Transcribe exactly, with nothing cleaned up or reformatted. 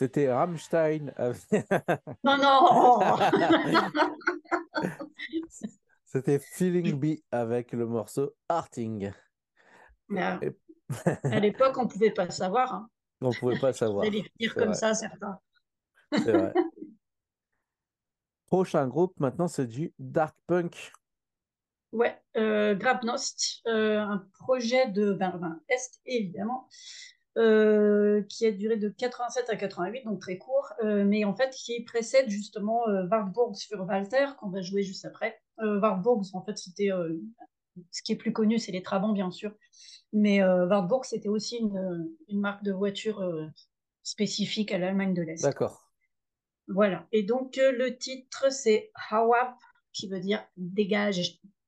C'était Rammstein. avec- Non, non. C'était Feeling B avec le morceau Arting. Mais, euh, Et à l'époque, on pouvait pas savoir, hein. on pouvait pas Ils allaient savoir. finir C'est comme vrai, ça, certains. c'est vrai. Prochain groupe, maintenant, c'est du Dark Punk. Ouais, euh, Grabnost, euh, un projet de Berlin Est, évidemment, euh, qui a duré de quatre-vingt-sept à quatre-vingt-huit, donc très court, euh, mais en fait qui précède justement euh, Wartburg sur Walter, qu'on va jouer juste après. Euh, Wartburg, en fait, c'était euh, ce qui est plus connu, c'est les Trabants, bien sûr, mais euh, Wartburg, c'était aussi une, une marque de voiture euh, spécifique à l'Allemagne de l'Est. D'accord. Voilà. Et donc, euh, le titre, c'est Hau ab, qui veut dire dégage.